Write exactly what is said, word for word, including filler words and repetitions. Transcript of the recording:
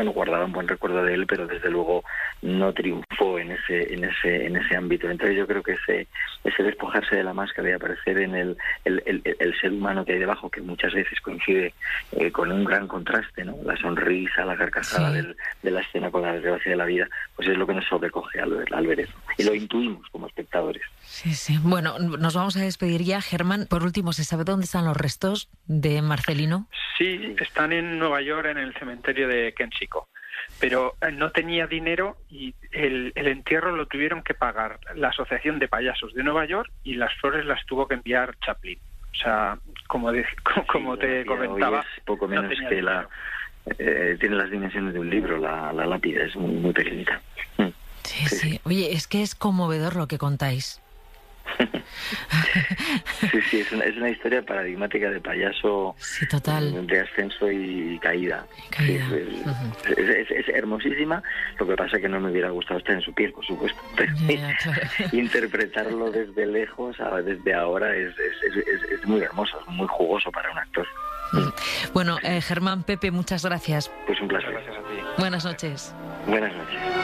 bueno, guardaba un buen recuerdo de él, pero desde luego no triunfó en ese en ese en ese ámbito. Entonces yo creo que ese ese despojarse de la máscara y aparecer en el el, el, el ser humano que hay debajo, que muchas veces coincide eh, con un gran contraste, ¿no? La sonrisa, la carcajada sí. del, de la escena con la desgracia de la vida, pues es lo que nos sobrecoge al ver, al ver eso. Y lo intuimos como espectadores. Sí, sí. Bueno, nos vamos a despedir ya. Germán, por último, ¿se sabe dónde están los restos de Marcelino? Sí, están en Nueva York, en el cementerio de Kensico. Pero no tenía dinero y el, el entierro lo tuvieron que pagar la Asociación de Payasos de Nueva York y las flores las tuvo que enviar Chaplin. O sea, como, de, como sí, te comentaba, es poco menos no que dinero. la eh, tiene las dimensiones de un libro, la, la lápida es muy, muy pequeñita. Sí, sí, sí. Oye, es que es conmovedor lo que contáis. Sí, sí, es una, es una historia paradigmática de payaso, sí, total. de ascenso y caída. Y caída. Sí, es, uh-huh. es, es, es hermosísima, lo que pasa es que no me hubiera gustado estar en su piel, por supuesto. Pero yeah, claro. interpretarlo desde lejos, desde ahora, es, es, es, es muy hermoso, es muy jugoso para un actor. Bueno, eh, Germán, Pepe, muchas gracias. Pues un placer. Muchas gracias a ti. Buenas noches. Buenas noches.